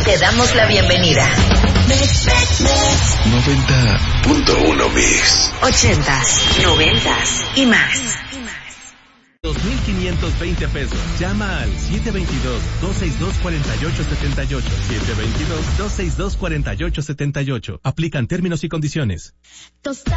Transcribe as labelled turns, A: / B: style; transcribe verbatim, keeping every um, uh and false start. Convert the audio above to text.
A: Te damos la bienvenida.
B: noventa punto uno Mix.
A: Ochentas, noventas y más.
C: dos mil quinientos veinte pesos. Llama al siete dos dos, dos seis dos, cuatro ocho siete ocho. siete dos dos, dos seis dos, cuatro ocho siete ocho. Aplican términos y condiciones.